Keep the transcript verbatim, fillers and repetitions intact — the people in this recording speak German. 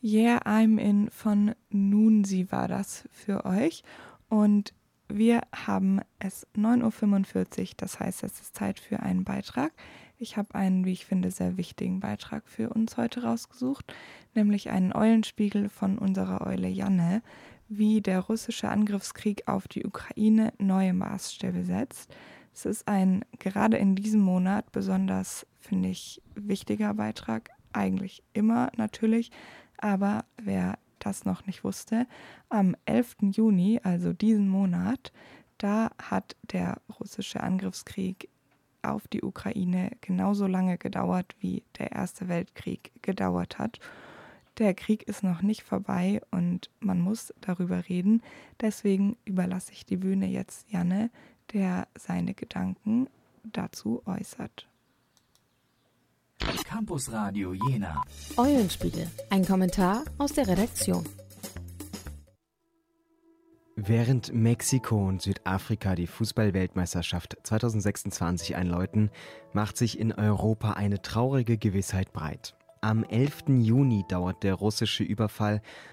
Yeah, I'm in von Nunsi war das für euch. Und wir haben es neun Uhr fünfundvierzig, das heißt, es ist Zeit für einen Beitrag. Ich habe einen, wie ich finde, sehr wichtigen Beitrag für uns heute rausgesucht, nämlich einen Eulenspiegel von unserer Eule Janne, wie der russische Angriffskrieg auf die Ukraine neue Maßstäbe setzt. Es ist ein gerade in diesem Monat besonders, finde ich, wichtiger Beitrag, eigentlich immer natürlich, aber wer das noch nicht wusste, am elften Juni, also diesen Monat, da hat der russische Angriffskrieg auf die Ukraine genauso lange gedauert, wie der Erste Weltkrieg gedauert hat. Der Krieg ist noch nicht vorbei und man muss darüber reden. Deswegen überlasse ich die Bühne jetzt Janne, der seine Gedanken dazu äußert. Campus Radio Jena. Eulenspiegel, ein Kommentar aus der Redaktion. Während Mexiko und Südafrika die Fußball-Weltmeisterschaft zwanzig sechsundzwanzig einläuten, macht sich in Europa eine traurige Gewissheit breit. Am elften Juni dauert der russische Überfall